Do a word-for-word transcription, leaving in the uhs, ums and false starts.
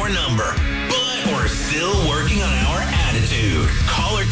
our number, but we're still working on our attitude. Caller